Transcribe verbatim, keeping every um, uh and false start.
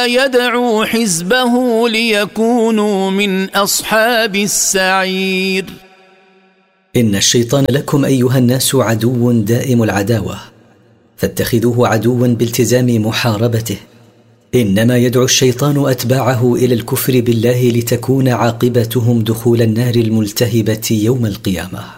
يدعو حزبه ليكونوا من أصحاب السعير. إن الشيطان لكم أيها الناس عدو دائم العداوة، فاتخذوه عدوا بالتزام محاربته. إنما يدعو الشيطان أتباعه إلى الكفر بالله لتكون عاقبتهم دخول النار الملتهبة يوم القيامة.